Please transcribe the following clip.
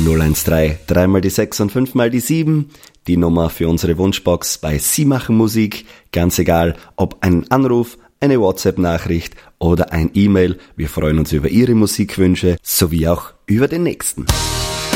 013 3 mal die 6 und 5 mal die 7, die Nummer für unsere Wunschbox bei Sie machen Musik. Ganz egal, ob ein Anruf, eine WhatsApp-Nachricht oder ein E-Mail. Wir freuen uns über Ihre Musikwünsche sowie auch über den nächsten.